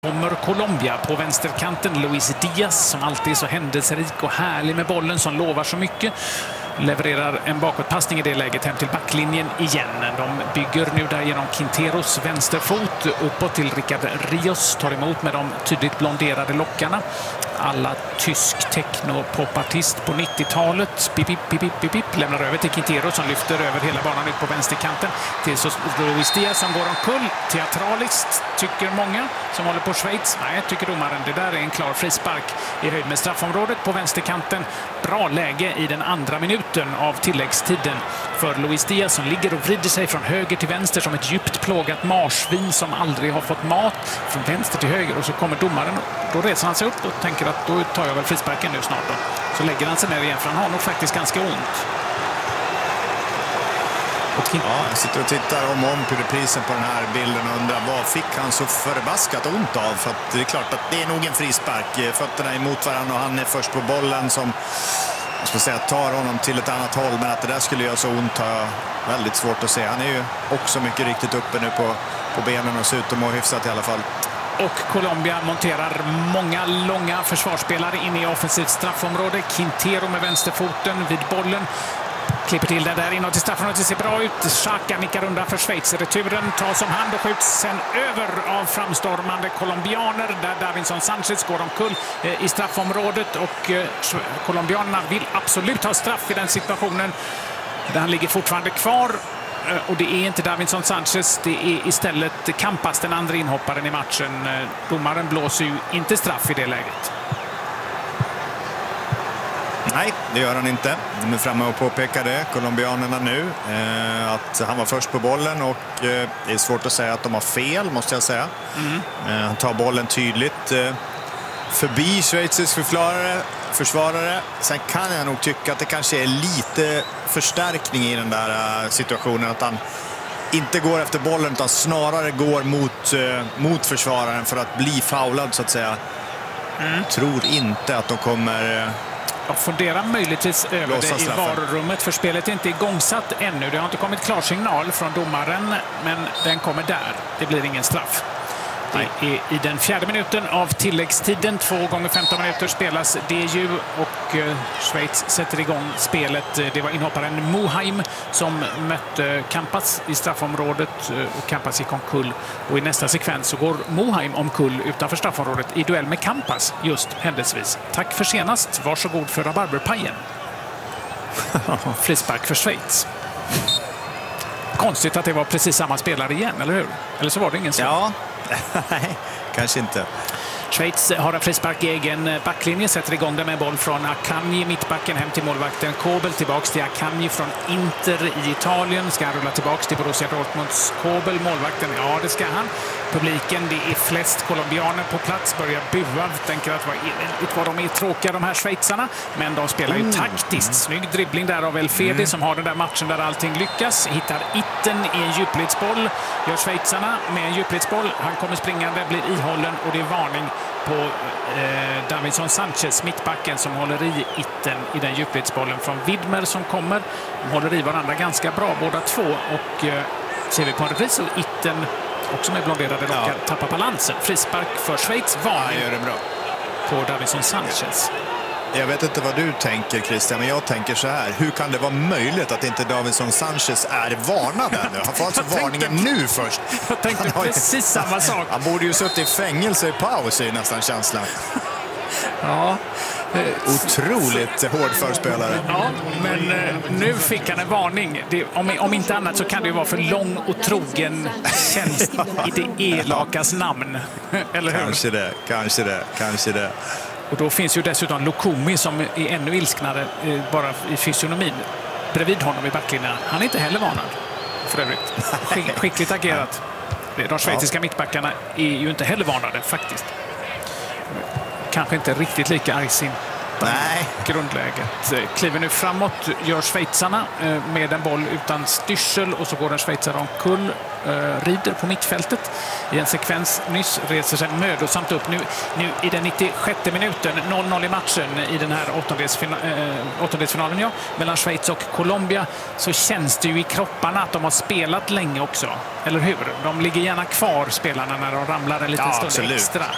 Kommer Colombia på vänsterkanten. Luis Diaz som alltid är så händelserik och härlig med bollen, som lovar så mycket. Levererar en bakåtpassning i det läget hem till backlinjen igen. De bygger nu där genom Quinteros vänsterfot uppåt till Rickard Rios. Tar emot med de tydligt blonderade lockarna. Alla tysk techno-popartist på 90-talet. Pip, lämnar över till Quintero som lyfter över hela banan ut på vänsterkanten. Till Luis Diaz som går omkull. Teatraliskt tycker många som håller på Schweiz. Nej, tycker domaren. Det där är en klar frispark i höjd med straffområdet på vänsterkanten. Bra läge i den andra minuten av tilläggstiden för Luis Diaz som ligger och vrider sig från höger till vänster som ett djupt plågat marsvin som aldrig har fått mat, från vänster till höger, och så kommer domaren. Då reser han sig upp och tänker att då tar jag väl frisparken nu snart då. Så lägger han sig ner igen, för han har nog faktiskt ganska ont. Ja, jag sitter och tittar om på reprisen på den här bilden och undrar vad fick han så förbaskat ont av, för att det är klart att det är nog en frispark. Fötterna emot varandra och han är först på bollen som, jag ska säga, tar honom till ett annat håll, men att det där skulle göra så ont har jag väldigt svårt att se. Han är ju också mycket riktigt uppe nu på benen och ser ut att må hyfsat i alla fall. Och Colombia monterar många långa försvarsspelare in i offensivt straffområde. Quintero med vänsterfoten vid bollen. Klipper till den där inåt i straffområdet. Det ser bra ut. Xhaka nickar undan för Schweiz. Returen tas om hand och skjuts sen över av framstormande colombianer där Davinson Sanchez går omkull i straffområdet. Och colombianerna vill absolut ha straff i den situationen. Där han ligger fortfarande kvar. Och det är inte Davinson Sanchez, det är istället Campas, den andra inhopparen i matchen. Domaren blåser ju inte straff i det läget. Nej, det gör han inte. De är framme och påpekar det, colombianerna nu, att han var först på bollen, och det är svårt att säga att de har fel, måste jag säga. Han tar bollen tydligt förbi Schweizisk försvarare. Sen kan jag nog tycka att det kanske är lite förstärkning i den där situationen, att han inte går efter bollen utan snarare går mot försvararen för att bli foulad, så att säga. Tror inte att de kommer... Jag funderar möjligtvis över det i varurummet, för spelet är inte igångsatt ännu. Det har inte kommit klar signal från domaren, men den kommer där. Det blir ingen straff. Det är i den 4:e minuten av tilläggstiden. 2 gånger 15 minuter spelas det ju, och Schweiz sätter igång spelet. Det var inhopparen Muheim som mötte Campas i straffområdet, och Campas gick omkull. Och i nästa sekvens så går Muheim omkull utanför straffområdet i duell med Campas, just händelsevis. Tack för senast. Varsågod för rabarberpajen. Frispark för Schweiz. Konstigt att det var precis samma spelare igen, eller hur? Eller så var det ingen så. Ja, nej, kanske inte. Schweiz har en frispark i egen backlinje, sätter igång den med boll från Akanji, mittbacken hem till målvakten Kobel, tillbaks till Akanji från Inter i Italien. Ska han rulla tillbaks till Borussia Dortmunds Kobel, målvakten? Ja, det ska han. Publiken, det är flest colombianer på plats, börjar bua, tänker att vad de är tråkiga de här schweizarna, men de spelar ju taktiskt. Snygg dribbling där av Elfedi som har den där matchen där allting lyckas. Hittar Itten i en djupledsboll, gör schweizarna med en djupledsboll. Han kommer springande, blir ihållen, och det är varning på Davinson Sanchez, mittbacken, som håller i Itten i den djupledsbollen från Widmer som kommer. De håller i varandra ganska bra båda två, och ser vi på en repris och Itten också med blonderade lockar tappar balansen. Frispark för Schweiz, varning gör det bra på Davinson Sanchez. Jag vet inte vad du tänker, Christian, men jag tänker så här. Hur kan det vara möjligt att inte Davinson Sanchez är varnad ännu? Han får alltså varningen nu först. Jag tänkte precis samma sak. Han borde ju suttit i fängelse i paus, är nästan känslan. Ja. Otroligt hård förspelare. Ja, men nu fick han en varning. Om inte annat så kan det ju vara för lång och trogen tjänst i det elakas namn. Eller hur? Kanske det. Och då finns ju dessutom Lukumi som är ännu ilsknare bara i fysionomin bredvid honom i backlinjen. Han är inte heller varnad för övrigt. Skickligt agerat. De schweiziska mittbackarna är ju inte heller varnade faktiskt. Kanske inte riktigt lika argsint. Nej. Grundläget. Kliver nu framåt, gör schweizarna med en boll utan styrsel, och så går en schweizare omkull, rider på mittfältet i en sekvens nyss, reser sig mödosamt upp. Nu i den 96:e minuten, 0-0 i matchen i den här åttondelsfinalen mellan Schweiz och Colombia, så känns det ju i kropparna att de har spelat länge också. Eller hur? De ligger gärna kvar, spelarna, när de ramlar en liten stund extra.